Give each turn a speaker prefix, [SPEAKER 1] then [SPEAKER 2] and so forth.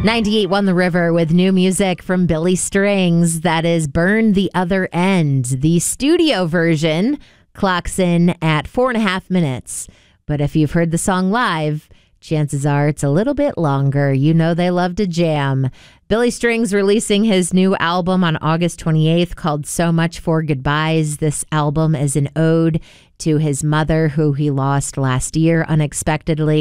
[SPEAKER 1] 98 Won the River with new music from Billy Strings. That is Burn the Other End. The studio version clocks in at 4.5 minutes. But if you've heard the song live, chances are it's a little bit longer. You know they love to jam. Billy Strings releasing his new album on August 28th called So Much for Goodbyes. This album is an ode to his mother, who he lost last year unexpectedly.